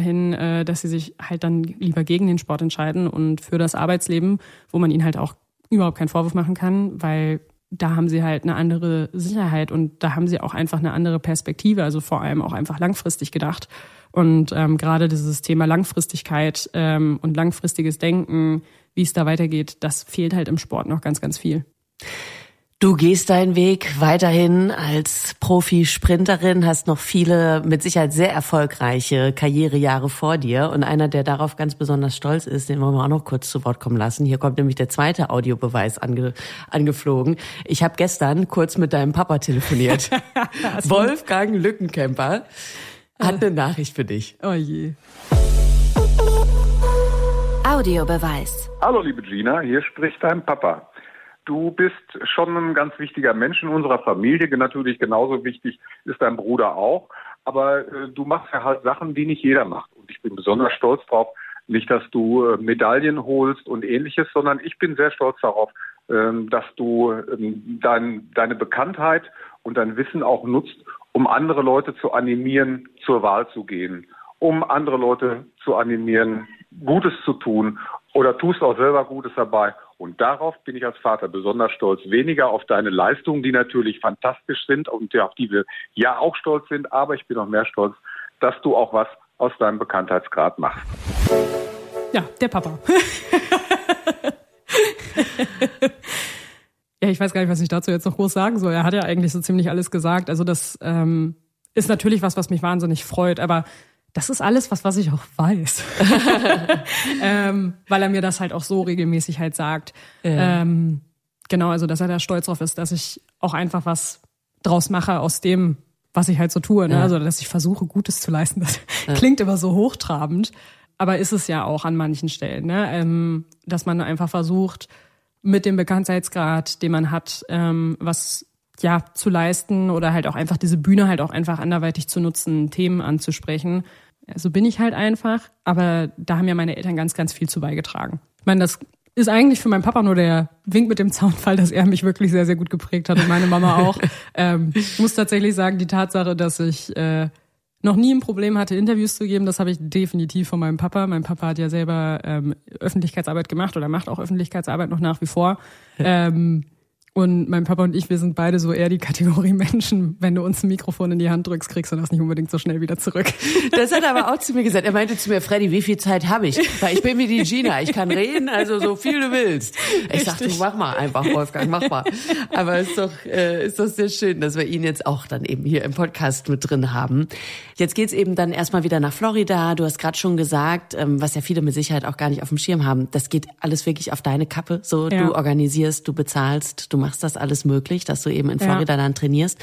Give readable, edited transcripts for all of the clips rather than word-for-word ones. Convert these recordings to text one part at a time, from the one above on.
dahin, dass sie sich halt dann lieber gegen den Sport entscheiden und für das Arbeitsleben, wo man ihnen halt auch überhaupt keinen Vorwurf machen kann, weil da haben sie halt eine andere Sicherheit und da haben sie auch einfach eine andere Perspektive, also vor allem auch einfach langfristig gedacht. Und gerade dieses Thema Langfristigkeit und langfristiges Denken, wie es da weitergeht, das fehlt halt im Sport noch ganz, ganz viel. Du gehst deinen Weg weiterhin als Profisprinterin, hast noch viele, mit Sicherheit sehr erfolgreiche Karrierejahre vor dir. Und einer, der darauf ganz besonders stolz ist, den wollen wir auch noch kurz zu Wort kommen lassen. Hier kommt nämlich der zweite Audiobeweis angeflogen. Ich habe gestern kurz mit deinem Papa telefoniert. Wolfgang Lückenkämper hat eine Nachricht für dich. Oh je. Audiobeweis. Hallo liebe Gina, hier spricht dein Papa. Du bist schon ein ganz wichtiger Mensch in unserer Familie. Natürlich genauso wichtig ist dein Bruder auch. Aber du machst ja halt Sachen, die nicht jeder macht. Und ich bin besonders stolz drauf, nicht, dass du Medaillen holst und Ähnliches, sondern ich bin sehr stolz darauf, dass du deine Bekanntheit und dein Wissen auch nutzt, um andere Leute zu animieren, zur Wahl zu gehen. Um andere Leute zu animieren, Gutes zu tun. Oder tust auch selber Gutes dabei. Und darauf bin ich als Vater besonders stolz. Weniger auf deine Leistungen, die natürlich fantastisch sind und auf die wir ja auch stolz sind. Aber ich bin noch mehr stolz, dass du auch was aus deinem Bekanntheitsgrad machst. Ja, der Papa. Ja, ich weiß gar nicht, was ich dazu jetzt noch groß sagen soll. Er hat ja eigentlich so ziemlich alles gesagt. Also das ist natürlich was mich wahnsinnig freut. Aber das ist alles was ich auch weiß. Weil er mir das halt auch so regelmäßig halt sagt. Ja. Genau, also dass er da stolz drauf ist, dass ich auch einfach was draus mache aus dem, was ich halt so tue. Ne? Ja. Also dass ich versuche, Gutes zu leisten. Das klingt immer so hochtrabend, aber ist es ja auch an manchen Stellen. Ne? Dass man einfach versucht, mit dem Bekanntheitsgrad, den man hat, was zu leisten oder halt auch einfach diese Bühne halt auch einfach anderweitig zu nutzen, Themen anzusprechen. So bin ich halt einfach, aber da haben ja meine Eltern ganz, ganz viel zu beigetragen. Ich meine, das ist eigentlich für meinen Papa nur der Wink mit dem Zaunfall, dass er mich wirklich sehr, sehr gut geprägt hat und meine Mama auch. Ich muss tatsächlich sagen, die Tatsache, dass ich noch nie ein Problem hatte, Interviews zu geben, das habe ich definitiv von meinem Papa. Mein Papa hat ja selber Öffentlichkeitsarbeit gemacht oder macht auch Öffentlichkeitsarbeit noch nach wie vor. Und mein Papa und ich, wir sind beide so eher die Kategorie Menschen, wenn du uns ein Mikrofon in die Hand drückst, kriegst du das nicht unbedingt so schnell wieder zurück. Das hat er aber auch zu mir gesagt. Er meinte zu mir, Freddy, wie viel Zeit habe ich? Weil ich bin wie die Gina, ich kann reden, also so viel du willst. Ich sagte, mach mal einfach, Wolfgang, mach mal. Aber ist doch sehr schön, dass wir ihn jetzt auch dann eben hier im Podcast mit drin haben. Jetzt geht's eben dann erstmal wieder nach Florida. Du hast gerade schon gesagt, was ja viele mit Sicherheit auch gar nicht auf dem Schirm haben, das geht alles wirklich auf deine Kappe. So, ja. Du organisierst, du bezahlst, du machst das alles möglich, dass du eben in Florida dann trainierst.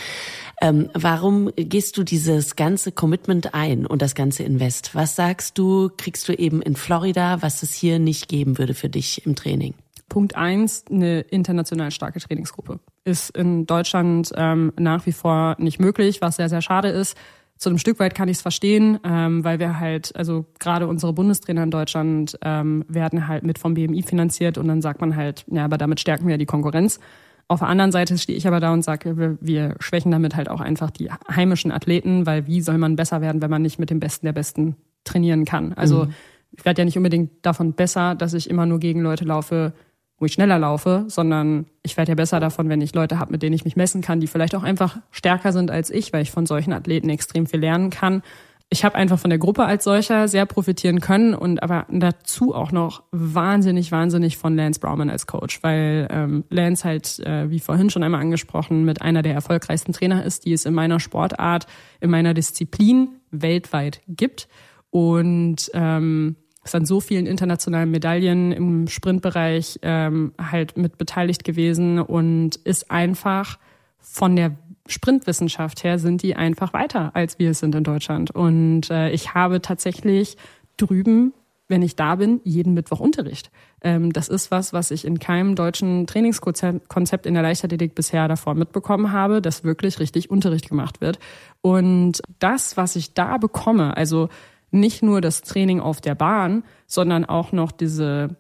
Warum gehst du dieses ganze Commitment ein und das ganze Invest? Was sagst du, kriegst du eben in Florida, was es hier nicht geben würde für dich im Training? Punkt 1, eine international starke Trainingsgruppe. Ist in Deutschland nach wie vor nicht möglich, was sehr, sehr schade ist. Zu einem Stück weit kann ich es verstehen, weil wir halt, also gerade unsere Bundestrainer in Deutschland werden halt mit vom BMI finanziert und dann sagt man halt, ja, aber damit stärken wir die Konkurrenz. Auf der anderen Seite stehe ich aber da und sage, wir schwächen damit halt auch einfach die heimischen Athleten, weil wie soll man besser werden, wenn man nicht mit dem Besten der Besten trainieren kann? Also ich werde ja nicht unbedingt davon besser, dass ich immer nur gegen Leute laufe, wo ich schneller laufe, sondern ich werde ja besser davon, wenn ich Leute habe, mit denen ich mich messen kann, die vielleicht auch einfach stärker sind als ich, weil ich von solchen Athleten extrem viel lernen kann. Ich habe einfach von der Gruppe als solcher sehr profitieren können und aber dazu auch noch wahnsinnig von Lance Brauman als Coach, weil Lance halt, wie vorhin schon einmal angesprochen, mit einer der erfolgreichsten Trainer ist, die es in meiner Sportart, in meiner Disziplin weltweit gibt und ist an so vielen internationalen Medaillen im Sprintbereich halt mit beteiligt gewesen und ist einfach von der Sprintwissenschaft her sind die einfach weiter, als wir es sind in Deutschland. Und ich habe tatsächlich drüben, wenn ich da bin, jeden Mittwoch Unterricht. Das ist was ich in keinem deutschen Trainingskonzept in der Leichtathletik bisher davor mitbekommen habe, dass wirklich richtig Unterricht gemacht wird. Und das, was ich da bekomme, also nicht nur das Training auf der Bahn, sondern auch noch diese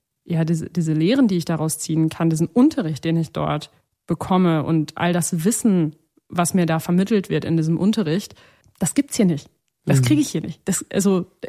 Lehren, die ich daraus ziehen kann, diesen Unterricht, den ich dort bekomme und all das Wissen, was mir da vermittelt wird in diesem Unterricht, das gibt's hier nicht. Das kriege ich hier nicht.